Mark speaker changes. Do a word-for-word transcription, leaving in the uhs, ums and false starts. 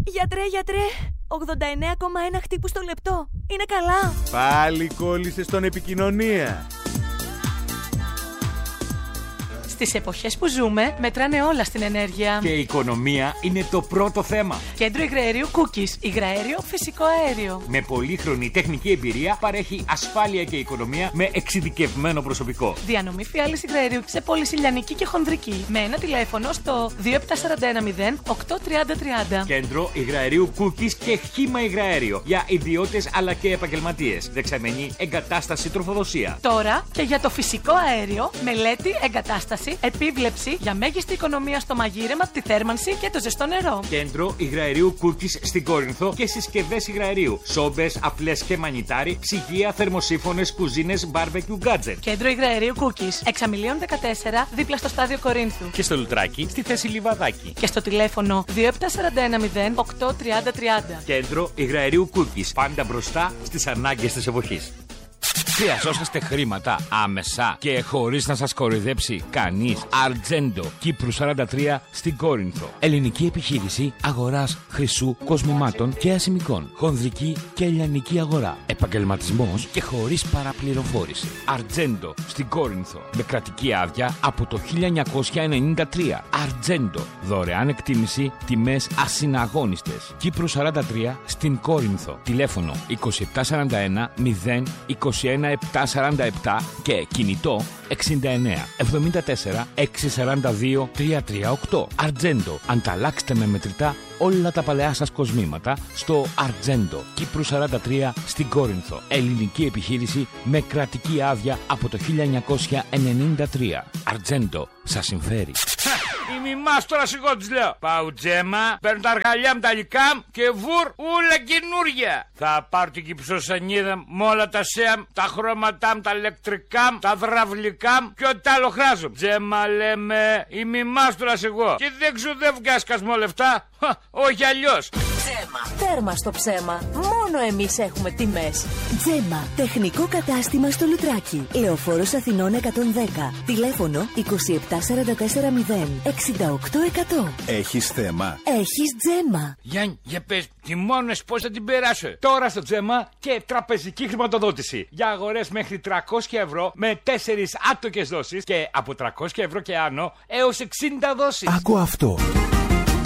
Speaker 1: Γιατρέ, γιατρέ, ογδόντα εννέα κόμμα ένα χτύπους το λεπτό. Είναι καλά?
Speaker 2: Πάλι κόλλησες στον επικοινωνία.
Speaker 3: Στις εποχές που ζούμε, μετράνε όλα στην ενέργεια.
Speaker 4: Και η οικονομία είναι το πρώτο θέμα.
Speaker 3: Κέντρο υγραερίου Cookies. Υγραέριο, φυσικό αέριο.
Speaker 4: Με πολύχρονη τεχνική εμπειρία παρέχει ασφάλεια και οικονομία με εξειδικευμένο προσωπικό.
Speaker 3: Διανομή φιάλης υγραερίου σε πόλεις ηλιανική και χονδρική. Με ένα τηλέφωνο στο δύο επτά τέσσερα ένα μηδέν οκτώ τριάντα τριάντα.
Speaker 4: Κέντρο υγραερίου Cookies και χύμα υγραέριο για ιδιώτες αλλά και επαγγελματίες. Δεξαμενή εγκατάσταση τροφοδοσία.
Speaker 3: Τώρα και για το φυσικό αέριο, μελέτη, εγκατάσταση, επίβλεψη για μέγιστη οικονομία στο μαγείρεμα, τη θέρμανση και το ζεστό νερό.
Speaker 4: Κέντρο υγραερίου Cookies στην Κόρινθο και συσκευές υγραερίου. Σόμπες, απλές και μανιτάρι, ψυγεία, θερμοσύφωνες, κουζίνες, barbecue gadget.
Speaker 3: Κέντρο υγραερίου Cookies. Εξαμιλίων δεκατέσσερα, δίπλα στο στάδιο Κορίνθου.
Speaker 4: Και στο Λουτράκι, στη θέση Λιβαδάκι.
Speaker 3: Και στο τηλέφωνο δύο επτά τέσσερα ένα μηδέν οκτώ τριάντα τριάντα.
Speaker 4: Κέντρο υγραερίου Cookies. Πάντα μπροστά στις ανάγκες της εποχής. Χρειαζόσαστε χρήματα άμεσα και χωρίς να σας κοροϊδέψει κανείς. Αρτζέντο, Κύπρου σαράντα τρία στην Κόρινθο. Ελληνική επιχείρηση αγοράς χρυσού, κοσμημάτων και ασημικών. Χονδρική και ελληνική αγορά. Επαγγελματισμός και χωρίς παραπληροφόρηση. Αρτζέντο στην Κόρινθο. Με κρατική άδεια από το χίλια εννιακόσια ενενήντα τρία. Αρτζέντο. Δωρεάν εκτίμηση, τιμές ασυναγώνιστες. Κύπρου σαράντα τρία στην Κόρινθο. Τηλέφωνο είκοσι επτά σαράντα ένα μηδέν είκοσι ένα επτά σαράντα επτά και κινητό εξήντα εννέα εβδομήντα τέσσερα εξακόσια σαράντα δύο τριακόσια τριάντα οκτώ. Αρτζέντο. Ανταλλάξτε με μετρητά όλα τα παλαιά σας κοσμήματα στο Αρτζέντο. Κύπρου σαράντα τρία στην Κόρινθο. Ελληνική επιχείρηση με κρατική άδεια από το χίλια εννιακόσια ενενήντα τρία. Αρτζέντο. Σας συμφέρει.
Speaker 5: Η μιμάς τώρα σιγό της λέω. Πάω Τζέμα, παίρνω τα αργαλιά μου τα λικάμ και βουρ ούλα καινούρια. Θα πάρω την κυψοσανίδα με όλα τα σέαμ, τα χρώματά μου, τα ηλεκτρικά μου, τα δραυλικά μου και ό,τι άλλο χράζω. Τζέμα λέμε, η μιμάς τώρα σιγό. Και δεν ξοδεύω και ασκασμό λεφτά. Όχι αλλιώς.
Speaker 1: Τζέμα. Τέρμα στο ψέμα. Μόνο εμείς έχουμε τιμές. Τζέμα. Τεχνικό κατάστημα στο Λουτράκι. Λεωφόρος Αθηνών εκατόν δέκα. Τηλέφωνο είκοσι επτά σαράντα τέσσερα μηδέν εξήντα οκτώ εκατό.
Speaker 2: Έχεις θέμα?
Speaker 1: Έχεις Τζέμα.
Speaker 5: Γιάννη, για πες, τιμώνες πώς θα την περάσω.
Speaker 4: Τώρα στο Τζέμα και τραπεζική χρηματοδότηση. Για αγορές μέχρι τριακόσια ευρώ με τέσσερις άτοκες δόσεις και από τριακόσια ευρώ και άνω έως εξήντα δόσεις.
Speaker 2: Άκου αυτό.